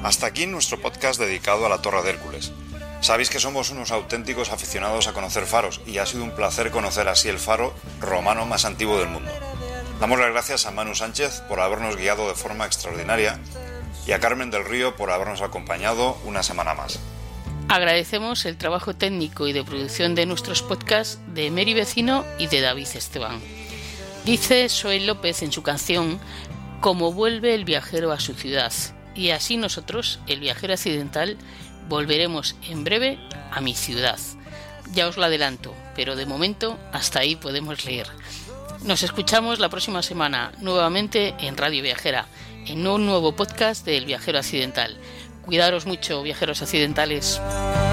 Hasta aquí nuestro podcast dedicado a la Torre de Hércules. Sabéis que somos unos auténticos aficionados a conocer faros y ha sido un placer conocer así el faro romano más antiguo del mundo. Damos las gracias a Manu Sánchez por habernos guiado de forma extraordinaria y a Carmen del Río por habernos acompañado una semana más. Agradecemos el trabajo técnico y de producción de nuestros podcasts de Mary Vecino y de David Esteban. Dice Zoe López en su canción "Como vuelve el viajero a su ciudad", y así nosotros, el viajero accidental, volveremos en breve a mi ciudad. Ya os lo adelanto, pero de momento hasta ahí podemos leer. Nos escuchamos la próxima semana nuevamente en Radio Viajera, en un nuevo podcast del Viajero Accidental. Cuidaros mucho, viajeros accidentales.